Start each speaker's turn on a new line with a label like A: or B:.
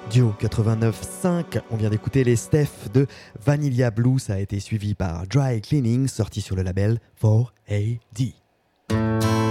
A: Dio 89.5, on vient d'écouter les Steph de Vanilla Blue, ça a été suivi par Dry Cleaning, sorti sur le label 4AD.